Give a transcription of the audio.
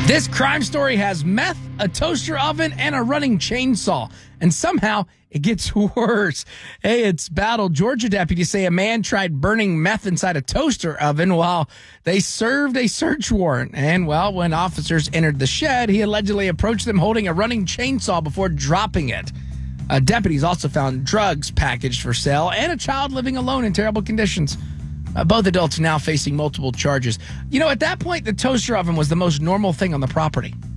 This crime story has meth, a toaster oven, and a running chainsaw. And somehow it gets worse. Hey, it's Battle. Georgia deputies say a man tried burning meth inside a toaster oven while they served a search warrant. And, well, when officers entered the shed, he allegedly approached them holding a running chainsaw before dropping it. Deputies also found drugs packaged for sale and a child living alone in terrible conditions. Both adults now facing multiple charges. You know, at that point, the toaster oven was the most normal thing on the property.